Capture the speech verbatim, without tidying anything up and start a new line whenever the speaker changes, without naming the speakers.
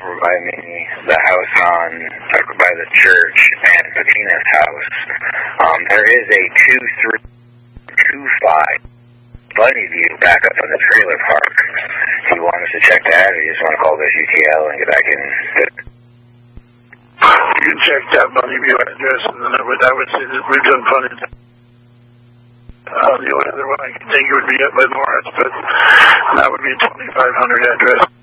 over by me, the house on, like, by the church, and Patina's house, um, there is a two three two five Bunny View back up in the trailer park. Do you want us to check that, or you just want to call this U T L and get back in?
You can check that Bunny View address, and then I would, I would say that we've done plenty. Uh, the only other one I can think would be up by Morris, but that would be a twenty-five hundred address.